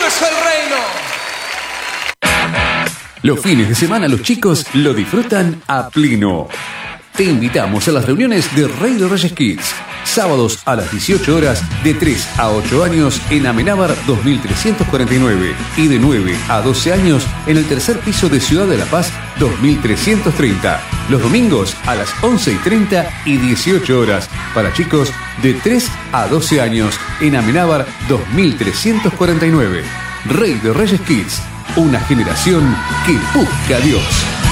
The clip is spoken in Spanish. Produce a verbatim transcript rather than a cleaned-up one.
es el reino. Los fines de semana los chicos lo disfrutan a pleno. Te invitamos a las reuniones de Rey de Reyes Kids. Sábados a las dieciocho horas, de tres a ocho años en Amenábar dos mil trescientos cuarenta y nueve y de nueve a doce años en el tercer piso de Ciudad de la Paz dos mil trescientos treinta. Los domingos a las once y treinta y dieciocho horas para chicos de tres a doce años en Amenábar dos mil trescientos cuarenta y nueve. Rey de Reyes Kids, una generación que busca a Dios.